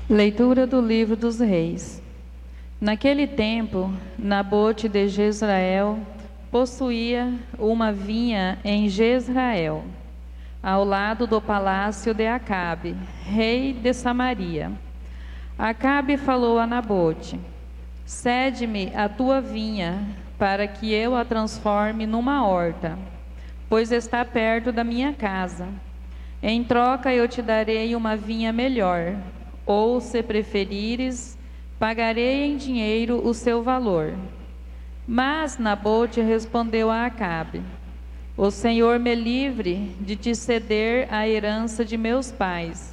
Leitura do livro dos Reis. Naquele tempo, Nabote de Jezrael possuía uma vinha em Jezrael, ao lado do palácio de Acabe, rei de Samaria. Acabe falou a Nabote: cede-me a tua vinha, para que eu a transforme numa horta, pois está perto da minha casa. Em troca eu te darei uma vinha melhor, ou, se preferires, pagarei em dinheiro o seu valor. Mas Nabote respondeu a Acabe: o Senhor me livre de te ceder a herança de meus pais.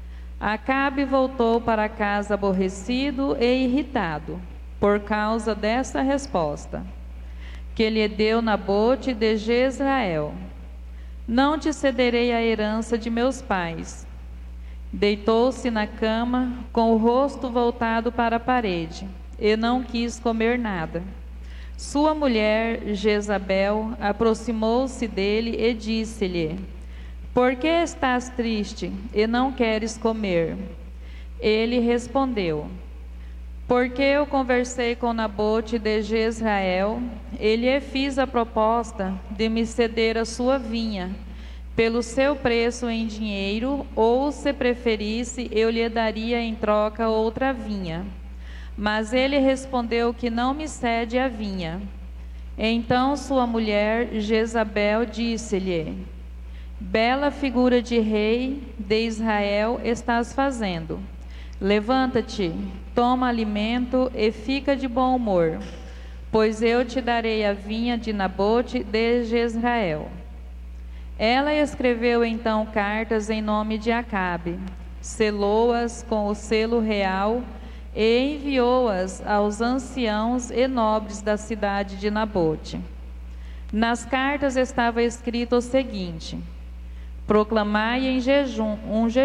Acabe voltou para casa aborrecido e irritado, por causa dessa resposta que lhe deu Nabote de Jezrael: não te cederei a herança de meus pais. Deitou-se na cama, com o rosto voltado para a parede, e não quis comer nada. Sua mulher, Jezabel, aproximou-se dele e disse-lhe: por que estás triste e não queres comer? Ele respondeu: porque eu conversei com Nabote de Jezrael, e lhe fiz a proposta de me ceder a sua vinha, pelo seu preço em dinheiro, ou, se preferisse, eu lhe daria em troca outra vinha. Mas ele respondeu que não me cede a vinha. Então sua mulher Jezabel disse-lhe: bela figura de rei de Israel estás fazendo. Levanta-te, toma alimento e fica de bom humor, pois eu te darei a vinha de Nabote de Jezrael. Ela escreveu então cartas em nome de Acabe, selou-as com o selo real e enviou-as aos anciãos e nobres da cidade de Nabote. Nas cartas estava escrito o seguinte: proclamai em jejum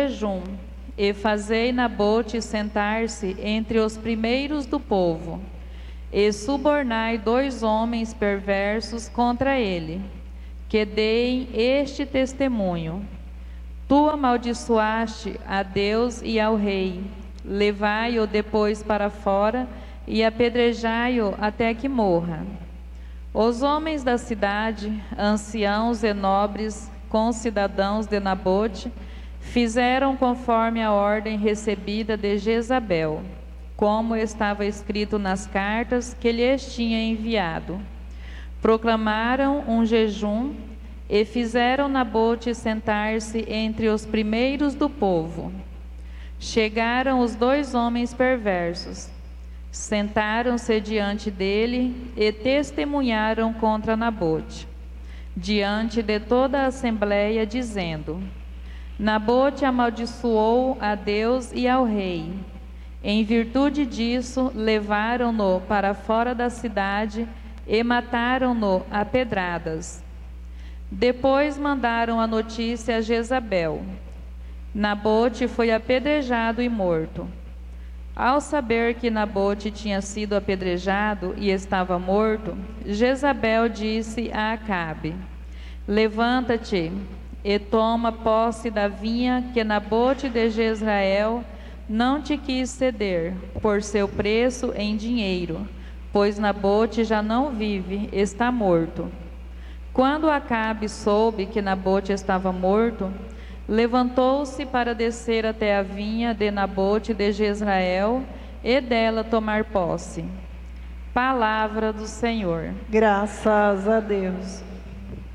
e fazei Nabote sentar-se entre os primeiros do povo, e subornai 2 homens perversos contra ele, que deem este testemunho: tu amaldiçoaste a Deus e ao rei, levai-o depois para fora e apedrejai-o até que morra. Os homens da cidade, anciãos e nobres, concidadãos de Nabote, fizeram conforme a ordem recebida de Jezabel, como estava escrito nas cartas que lhes tinha enviado. Proclamaram um jejum e fizeram Nabote sentar-se entre os primeiros do povo. Chegaram os 2 homens perversos, sentaram-se diante dele e testemunharam contra Nabote, diante de toda a assembleia, dizendo: Nabote amaldiçoou a Deus e ao rei. Em virtude disso, levaram-no para fora da cidade e mataram-no a pedradas. Depois mandaram a notícia a Jezabel: Nabote foi apedrejado e morto. Ao saber que Nabote tinha sido apedrejado e estava morto, Jezabel disse a Acabe: levanta-te e toma posse da vinha que Nabote de Jezrael não te quis ceder por seu preço em dinheiro, pois Nabote já não vive, está morto. Quando Acabe soube que Nabote estava morto, levantou-se para descer até a vinha de Nabote de Jezrael e dela tomar posse. Palavra do Senhor. Graças a Deus.